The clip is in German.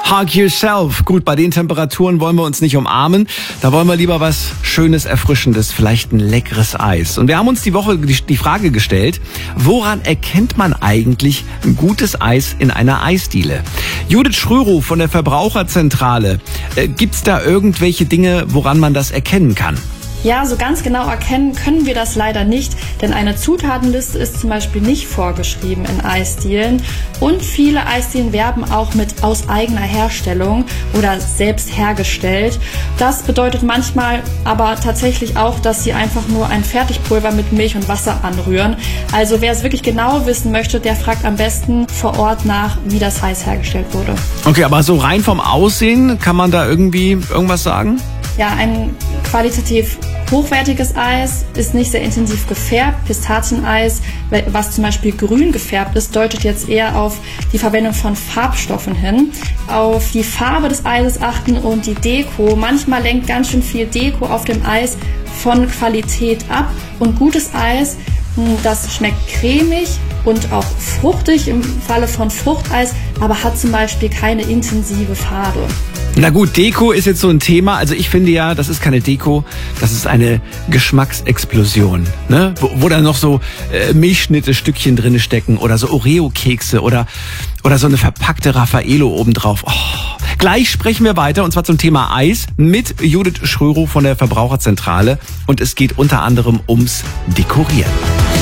Hug yourself. Gut, bei den Temperaturen wollen wir uns nicht umarmen. Da wollen wir lieber was Schönes, Erfrischendes, vielleicht ein leckeres Eis. Und wir haben uns die Woche die Frage gestellt, woran erkennt man eigentlich ein gutes Eis in einer Eisdiele? Judith Schrörow von der Verbraucherzentrale. Gibt's da irgendwelche Dinge, woran man das erkennen kann? Ja, so ganz genau erkennen können wir das leider nicht, denn eine Zutatenliste ist zum Beispiel nicht vorgeschrieben in Eisdielen und viele Eisdielen werben auch mit aus eigener Herstellung oder selbst hergestellt. Das bedeutet manchmal aber tatsächlich auch, dass sie einfach nur ein Fertigpulver mit Milch und Wasser anrühren. Also wer es wirklich genau wissen möchte, der fragt am besten vor Ort nach, wie das Eis hergestellt wurde. Okay, aber so rein vom Aussehen, kann man da irgendwie irgendwas sagen? Ja, ein qualitativ hochwertiges Eis ist nicht sehr intensiv gefärbt. Pistazieneis, was zum Beispiel grün gefärbt ist, deutet jetzt eher auf die Verwendung von Farbstoffen hin. Auf die Farbe des Eises achten und die Deko. Manchmal lenkt ganz schön viel Deko auf dem Eis von Qualität ab. Und gutes Eis, das schmeckt cremig und auch fruchtig im Falle von Fruchteis, aber hat zum Beispiel keine intensive Farbe. Na gut, Deko ist jetzt so ein Thema. Also ich finde ja, das ist keine Deko, das ist eine Geschmacksexplosion, ne? Wo dann noch so Milchschnitte-Stückchen drin stecken oder so Oreo-Kekse oder so eine verpackte Raffaello obendrauf. Oh. Gleich sprechen wir weiter und zwar zum Thema Eis mit Judith Schrörow von der Verbraucherzentrale und es geht unter anderem ums Dekorieren.